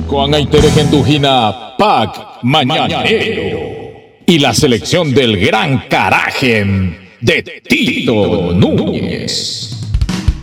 Con Aitere Gendujina, Pac Mañanero. Y la selección del gran Carajen de Tito Núñez.